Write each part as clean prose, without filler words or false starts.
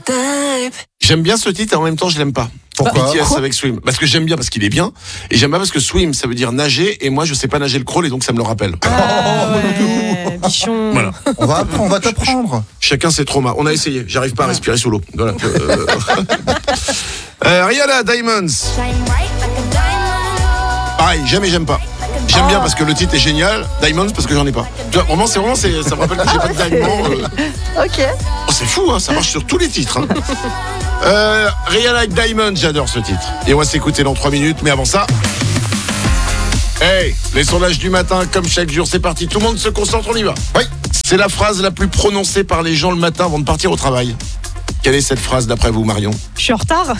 J'aime bien ce titre et en même temps je l'aime pas. Pourquoi ? BTS avec Swim. Parce que j'aime bien parce qu'il est bien. Et j'aime pas parce que Swim ça veut dire nager et moi je sais pas nager le crawl et donc ça me le rappelle. Ouais, bichon. Voilà. On va t'apprendre. Chacun ses traumas. On a essayé. J'arrive pas à respirer sous l'eau. Voilà. Rihanna, Diamonds. Pareil, j'aime pas. J'aime bien parce que le titre est génial. Diamonds parce que j'en ai pas. Tu vois, vraiment, ça me rappelle que j'ai pas de diamants. Ok. Oh, c'est fou, hein, ça marche sur tous les titres. Hein. Rihanna avec Diamonds, j'adore ce titre. Et on va s'écouter dans 3 minutes, mais avant ça. Hey, les sondages du matin, comme chaque jour, c'est parti. Tout le monde se concentre, on y va. Oui. C'est la phrase la plus prononcée par les gens le matin avant de partir au travail. Quelle est cette phrase d'après vous, Marion ? Je suis en retard.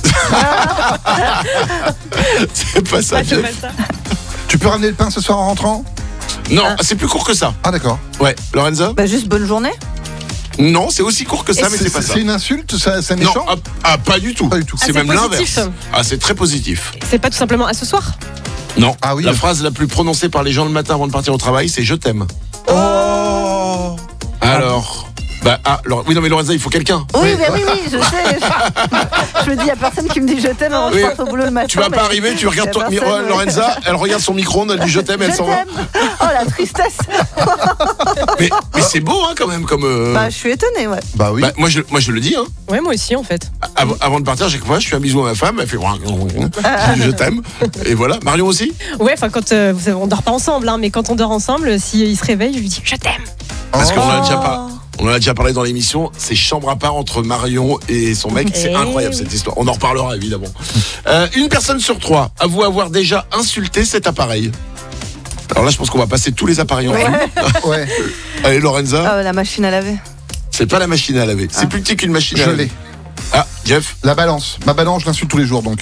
C'est pas ça, Ah, c'est Jeff. pas ça. Tu peux ramener le pain ce soir en rentrant ? Non, c'est plus court que ça. Ah d'accord. Ouais, Lorenza ? Bah juste bonne journée. Non, c'est aussi court que ça, mais c'est pas ça. C'est une insulte, c'est Non, méchant ? pas du tout. Pas du tout. C'est c'est même positif. l'inverse. Ah, c'est très positif. C'est pas tout simplement à ce soir. Non. Ah oui. La phrase la plus prononcée par les gens le matin avant de partir au travail, c'est je t'aime. Oh. Alors. Oui, non, mais Lorenza, il faut quelqu'un. Oui, je sais. Je me dis, il n'y a personne qui me dit je t'aime avant de Oui. partir au boulot le matin. Tu vas pas arriver, tu regardes y a personne, ouais. Lorenza, elle regarde son micro-ondes, elle dit je t'aime, elle Je s'en va. t'aime. Oh la tristesse. Mais c'est beau, hein, quand même, comme. Bah je suis étonnée, ouais. Bah oui. Bah, moi, je le dis, hein. Ouais, moi aussi en fait. Avant de partir, chaque fois, je fais un bisou à ma femme, elle fait je dis, je t'aime. Et voilà. Marion aussi ? Ouais, enfin quand on dort pas ensemble, hein, mais quand on dort ensemble, s'il se réveille, je lui dis je t'aime. Parce qu'on en a Oh. déjà pas. On en a déjà parlé dans l'émission, c'est chambre à part entre Marion et son mec, c'est incroyable cette histoire. On en reparlera évidemment. Une personne sur 3 avoue avoir déjà insulté cet appareil. Alors là, je pense qu'on va passer tous les appareils en revue. Ouais. Allez, Lorenza, La machine à laver. c'est pas la machine à laver, c'est plus petit qu'une machine à Je laver. l'ai. Ah, Jeff. La balance. Ma balance, je l'insulte tous les jours, donc.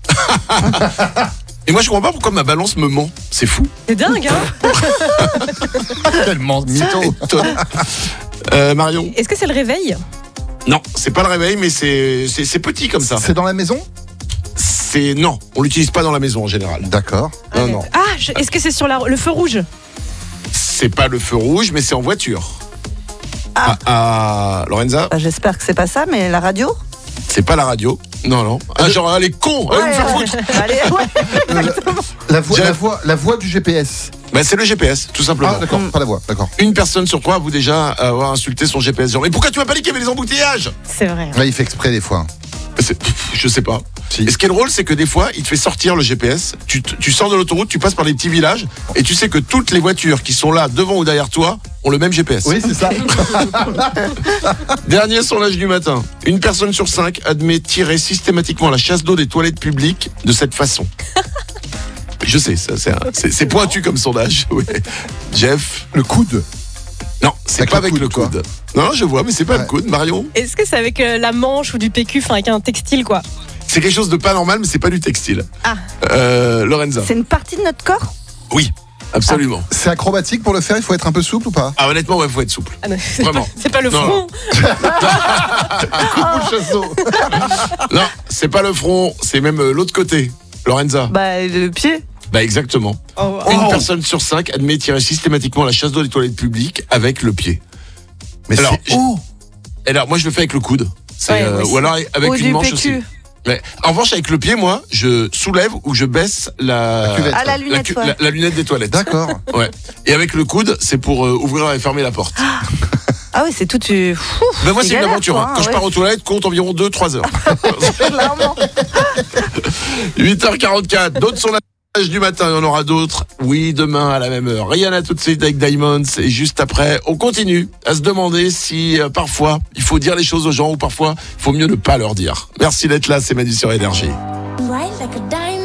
Et moi, je comprends pas pourquoi ma balance me ment. C'est fou. C'est dingue, hein. Tellement mytho. Étonnant. Marion. Est-ce que c'est le réveil? Non, c'est pas le réveil, mais c'est petit comme ça. C'est dans la maison ? Non, on l'utilise pas dans la maison en général. D'accord. Non. Est-ce que c'est sur le feu rouge? C'est pas le feu rouge, mais c'est en voiture. Lorenza, Bah, j'espère que c'est pas ça, mais la radio. c'est pas la radio. Non. Genre, elle est con, elle va me faire foutre. Allez, ouais, exactement. La voix du GPS. Bah, c'est le GPS, tout simplement. Ah d'accord, pas la voix, d'accord. Une personne sur 3 avoue déjà avoir insulté son GPS. Genre, mais pourquoi tu m'as pas dit qu'il y avait des embouteillages? C'est vrai. Là, il fait exprès des fois. Je sais pas. Si. Et ce qui est drôle, c'est que des fois, il te fait sortir le GPS. Tu sors de l'autoroute, tu passes par les petits villages, et tu sais que toutes les voitures qui sont là, devant ou derrière toi, ont le même GPS. Oui, c'est ça. Dernier sondage du matin. Une personne sur 5 admet tirer systématiquement la chasse d'eau des toilettes publiques de cette façon. Je sais, ça, c'est pointu comme sondage. Oui. Jeff. Le coude. Non, c'est pas avec le coude. Non, je vois, mais c'est pas le coude. Marion. Est-ce que c'est avec la manche ou du PQ, enfin avec un textile quoi? C'est quelque chose de pas normal, mais c'est pas du textile. Ah. Lorenza. C'est une partie de notre corps. Oui, absolument. C'est acrobatique pour le faire, il faut être un peu souple ou pas ? Ah, honnêtement, ouais, faut être souple. Ah non, Vraiment. c'est pas le Non. front. Coup de chasseau. Non, c'est pas le front, c'est même l'autre côté. Lorenza. Bah le pied. Bah exactement. Une personne sur 5 admet tirer systématiquement la chasse d'eau des toilettes publiques avec le pied. Mais Alors, c'est haut. Alors, moi, je le fais avec le coude. Ouais, moi ou alors avec Ou une du manche PQ. aussi. Ouais. En revanche, avec le pied, moi, je soulève ou je baisse La cuvette. Ah la lunette, ouais. la lunette des toilettes. D'accord. Ouais. Et avec le coude, c'est pour ouvrir et fermer la porte. Ah oui, c'est tout. Ben moi, c'est une galère, aventure. quoi, Hein. Quand je ouais. pars aux toilettes, compte environ 2-3 heures. Clairement. 8h44. D'autres sont là. Du matin, il y en aura d'autres. Oui, demain à la même heure. Rihanna tout de suite avec Diamonds. Et juste après, on continue à se demander si parfois il faut dire les choses aux gens ou parfois il faut mieux ne pas leur dire. Merci d'être là, c'est Manu sur Énergie. Bright like a diamond.